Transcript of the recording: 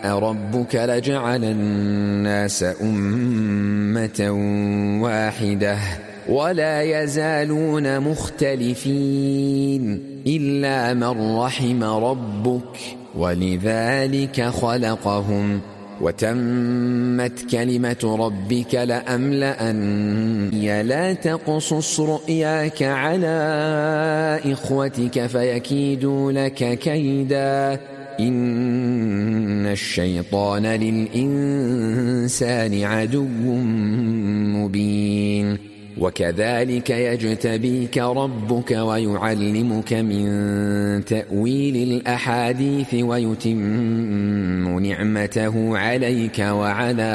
شاء ربك لجعل الناس أمة واحدة ولا يزالون مختلفين إلا من رحم ربك ولذلك خلقهم وتمت كلمة ربك لأملأن. لا تقصص رؤياك على إخوتك فيكيدوا لك كيدا إن الشيطان للإنسان عدو مبين. وكذلك يجتبيك ربك ويعلمك من تأويل الأحاديث ويتم نعمته عليك وعلى